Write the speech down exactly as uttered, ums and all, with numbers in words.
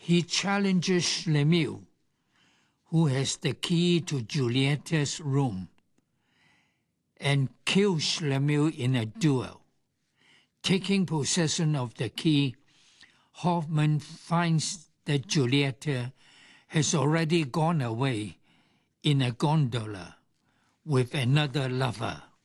He challenges Schlemiel, who has the key to Julietta's room, and kills Schlemiel in a duel. Taking possession of the key, Hoffman finds that Julietta has already gone away in a gondola with another lover.